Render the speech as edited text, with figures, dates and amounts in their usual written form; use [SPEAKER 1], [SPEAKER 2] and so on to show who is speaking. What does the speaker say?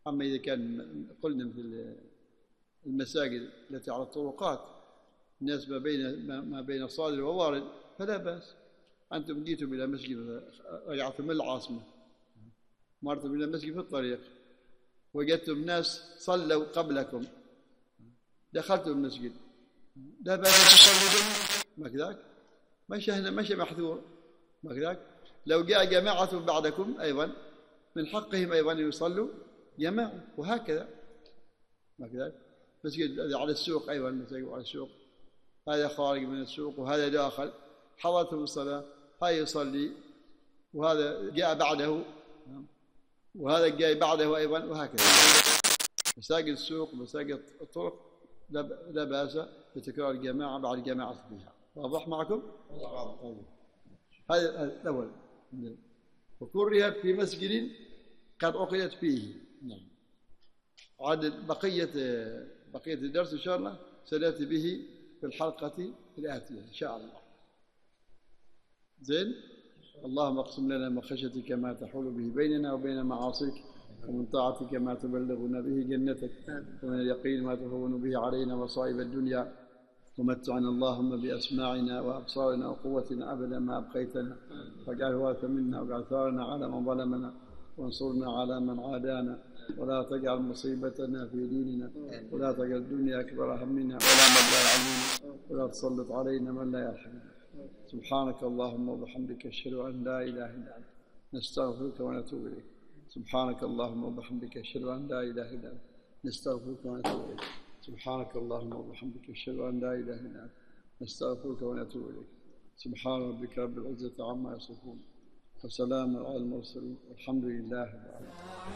[SPEAKER 1] أما إذا كان قلنا مثل المساجد التي على الطرقات الناس ما بين الصادر والوارد فلا بأس. أنتم جيتم إلى مسجد، رجعتم من العاصمة، مرتم إلى مسجد في الطريق، وجدتم ناس صلوا قبلكم، دخلتم المسجد، لا بأس تصلوا جميعا، ما كذاك؟ مشي محذور، ما كذاك؟ لو جاء جماعة بعدكم أيضا من حقهم أيضا أن يصلوا جماعة، وهكذا، ما كذاك؟ مسجد على السوق أيضا، مسجد على السوق، هذا خارج من السوق وهذا داخل، حضرتم الصلاة، هذا يصلي وهذا جاء بعده وهذا جاء بعده أيضا، وهكذا. مساجد السوق ومساجد الطرق لا بأس بتكرار الجماعة بعد الجماعة فيها. واضح معكم؟ هذا الأول. وكرهت في مسجد قد عقدت فيه. نعم. عاد بقية الدرس إن شاء الله سنأتي به في الحلقة الآتية إن شاء الله. زين؟ اللهم اقسم لنا من خشيتك ما تحول به بيننا وبين معاصيك، ومن طاعتك ما تبلغنا به جنتك، ومن اليقين ما تهون به علينا مصائب الدنيا، ومتعنا اللهم بأسماعنا وأبصارنا وقوتنا أبدا ما أبقيتنا، واجعله وارثا منا، واجعل ثارنا على من ظلمنا، وانصرنا على من عادانا، ولا تجعل مصيبتنا في ديننا، ولا تجعل الدنيا أكبر همنا ولا مبلغ علمنا، ولا تسلط علينا من لا يرحمنا. سبحانك اللهم وبحمدك أشهد أن لا إله إلا أنت نستغفرك ونتوب إليك. سبحانك اللهم وبحمدك أشهد أن لا إله إلا أنت نستغفرك ونتوب إليك. سبحانك اللهم وبحمدك أشهد أن لا إله إلا أنت نستغفرك ونتوب إليك. سبحان ربك رب العزة عما يصفون، وسلام على المرسلين، والحمد لله رب العالمين.